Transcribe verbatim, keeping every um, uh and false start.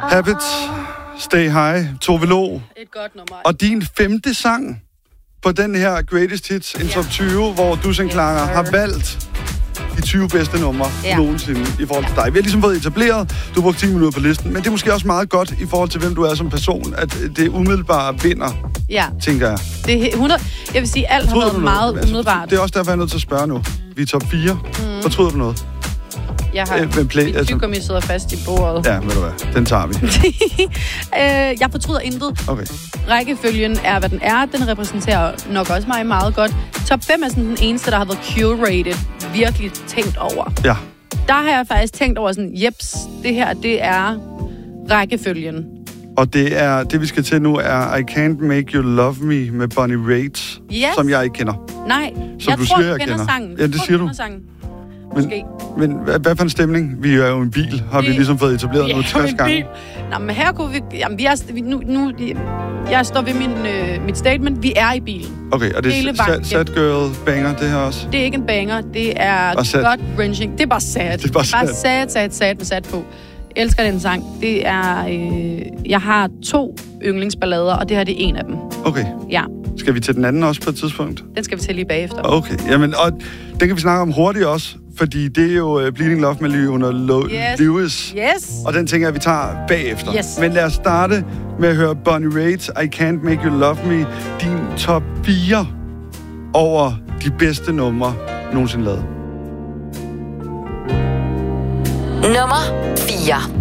Habits, Stay High, Tove Lo. Et godt nummer. Og din femte sang på den her Greatest Hits in Top tyve, hvor du, St. Clara, har valgt de tyve bedste numre ja. nogensinde i forhold til dig. Vi har ligesom fået etableret, du har brugt ti minutter på listen, men det er måske også meget godt i forhold til, hvem du er som person, at det umiddelbare vinder, ja. tænker jeg. Det er hundrede Jeg vil sige, alt har været meget altså, umiddelbart. Det er også derfor, jeg er nødt til at spørge nu. Vi er top fire. Mm. Fortryder du noget? Jeg har øh, play, mit altså... tyggegummi sidder fast i bordet. Ja, ved du hvad, den tager vi. øh, jeg fortryder intet. Okay. Rækkefølgen er, hvad den er. Den repræsenterer nok også mig meget godt. Top fem er sådan den eneste, der har været curated, virkelig tænkt over. Ja. Der har jeg faktisk tænkt over sådan, jeps, det her, det er rækkefølgen. Og det er det, vi skal til nu, er I Can't Make You Love Me med Bonnie Raitt, yes. som jeg ikke kender. Nej, som jeg du tror, siger, jeg jeg kender kender. sangen. Ja, det tror, siger du. Sangen. Men, men hvad, hvad for en stemning? Vi er jo en bil, har det, vi ligesom fået etableret nu tres gange. Nå, men her kunne vi... Jamen, vi er... Nu, nu, jeg står ved min, øh, mit statement. Vi er i bilen. Okay, og det er sad girl banger, det her også? Det er ikke en banger. Det er godt wrenching. Det er bare sad. Det er bare sad. Bare sad, sad, sad med sad på. Jeg elsker den sang. Det er... Øh, jeg har to yndlingsballader, og det her det er en af dem. Okay. Ja. Skal vi til den anden også på et tidspunkt? Den skal vi til lige bagefter. Okay, jamen, og den kan vi snakke om hurtigt også, fordi det er jo uh, Bleeding Love med Leona Lo- yes. Lewis. Yes. Og den tænker jeg, vi tager bagefter. Yes. Men lad os starte med at høre Bonnie Raitt, I Can't Make You Love Me, din top fire over de bedste numre nogensinde lavet. Nummer fire.